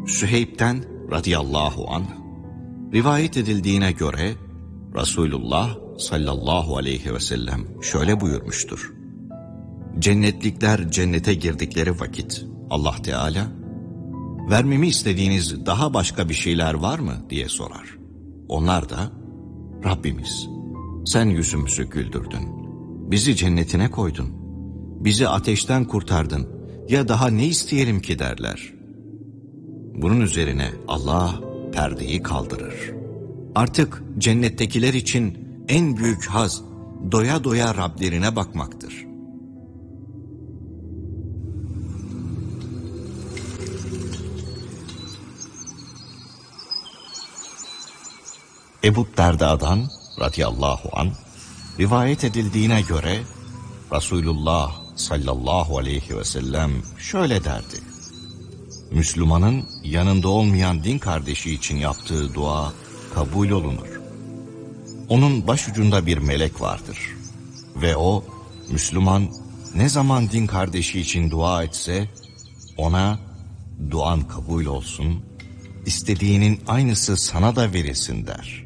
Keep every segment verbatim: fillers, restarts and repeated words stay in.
Süheyb'den radıyallahu anh rivayet edildiğine göre Resulullah sallallahu aleyhi ve sellem şöyle buyurmuştur. Cennetlikler cennete girdikleri vakit Allah Teala, vermemi istediğiniz daha başka bir şeyler var mı diye sorar. Onlar da, Rabbimiz sen yüzümüzü güldürdün, bizi cennetine koydun, bizi ateşten kurtardın, ya daha ne isteyelim ki derler. Bunun üzerine Allah perdeyi kaldırır. Artık cennettekiler için en büyük haz doya doya Rablerine bakmaktır. Ebu Derda'dan radıyallahu anh rivayet edildiğine göre Resulullah sallallahu aleyhi ve sellem şöyle derdi. Müslümanın yanında olmayan din kardeşi için yaptığı dua kabul olunur. Onun başucunda bir melek vardır ve o Müslüman ne zaman din kardeşi için dua etse ona duan kabul olsun, istediğinin aynısı sana da verilsin der.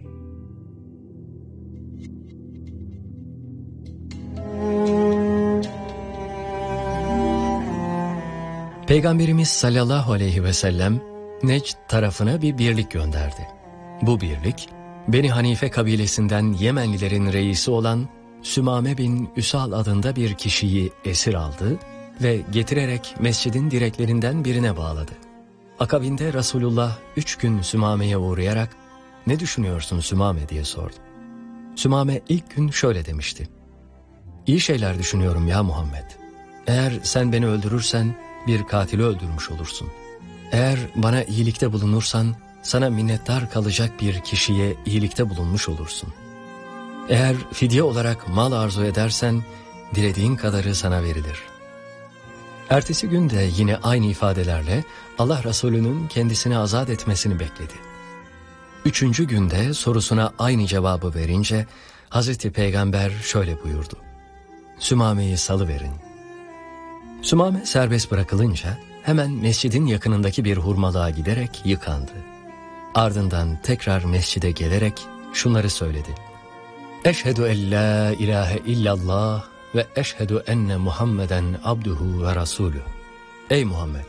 Peygamberimiz sallallahu aleyhi ve sellem Necd tarafına bir birlik gönderdi. Bu birlik Beni Hanife kabilesinden Yemenlilerin reisi olan Sümame bin Üsal adında bir kişiyi esir aldı ve getirerek mescidin direklerinden birine bağladı. Akabinde Resulullah üç gün Sümame'ye uğrayarak "Ne düşünüyorsun Sümame?" diye sordu. Sümame ilk gün şöyle demişti. "İyi şeyler düşünüyorum ya Muhammed. Eğer sen beni öldürürsen bir katili öldürmüş olursun. Eğer bana iyilikte bulunursan sana minnettar kalacak bir kişiye iyilikte bulunmuş olursun. Eğer fidye olarak mal arzu edersen dilediğin kadarı sana verilir." Ertesi gün de yine aynı ifadelerle Allah Resulü'nün kendisini azat etmesini bekledi. Üçüncü günde sorusuna aynı cevabı verince Hazreti Peygamber şöyle buyurdu. "Sümame'yi salıverin." Sümame serbest bırakılınca hemen mescidin yakınındaki bir hurmalığa giderek yıkandı. Ardından tekrar mescide gelerek şunları söyledi. "Eşhedü en la ilahe illallah ve eşhedü enne Muhammeden abduhu ve rasulü." Ey Muhammed!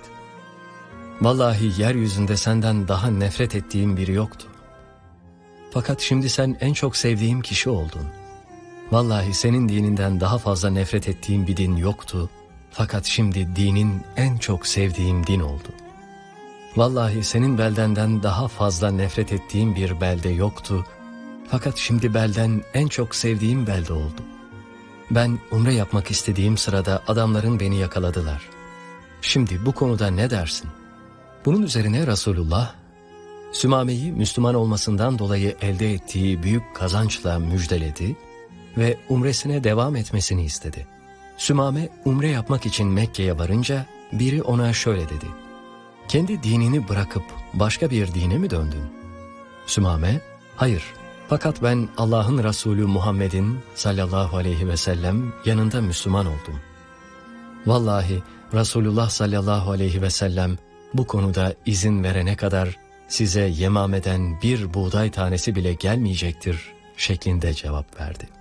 Vallahi yeryüzünde senden daha nefret ettiğim biri yoktu. Fakat şimdi sen en çok sevdiğim kişi oldun. Vallahi senin dininden daha fazla nefret ettiğim bir din yoktu. Fakat şimdi dinin en çok sevdiğim din oldu. Vallahi senin beldenden daha fazla nefret ettiğim bir belde yoktu. Fakat şimdi belden en çok sevdiğim belde oldu. Ben umre yapmak istediğim sırada adamların beni yakaladılar. Şimdi bu konuda ne dersin? Bunun üzerine Resulullah, Sümame'yi Müslüman olmasından dolayı elde ettiği büyük kazançla müjdeledi ve umresine devam etmesini istedi. Sümame umre yapmak için Mekke'ye varınca biri ona şöyle dedi. "Kendi dinini bırakıp başka bir dine mi döndün?" Sümame, "Hayır, fakat ben Allah'ın Resulü Muhammed'in sallallahu aleyhi ve sellem yanında Müslüman oldum. Vallahi Resulullah sallallahu aleyhi ve sellem bu konuda izin verene kadar size Yemame'den bir buğday tanesi bile gelmeyecektir" şeklinde cevap verdi.